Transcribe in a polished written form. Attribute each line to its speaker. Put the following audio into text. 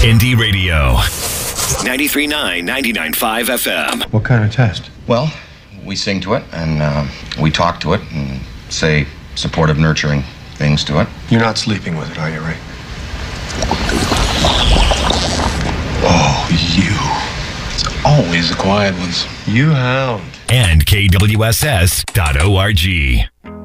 Speaker 1: Indie Radio. 93.9, 99.5 FM.
Speaker 2: What kind of test?
Speaker 3: Well, we sing to it, and we talk to it, and say supportive, nurturing things to it.
Speaker 2: You're not sleeping with it, are you, Ray?
Speaker 4: Oh, you. It's always the quiet ones.
Speaker 2: You hound.
Speaker 1: And KWSS.org.